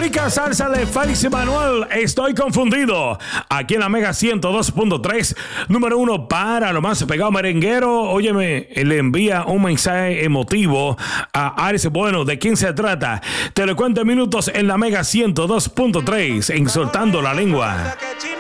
Rica salsa de Félix Manuel, estoy confundido. Aquí en la Mega 102.3, número 1 para lo más pegado merenguero. Óyeme, le envía un mensaje emotivo a Ares. Bueno, ¿de quién se trata? Te lo cuento en minutos en la Mega 102.3, en Soltando la Lengua.